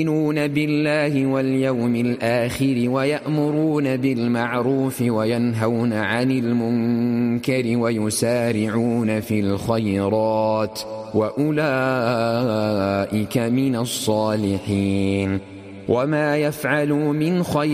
يؤمنون بالله واليوم الآخر ويأمرون بالمعروف وينهون عن المنكر ويسارعون في الخيرات وأولئك من الصالحين وما يفعلوا من خير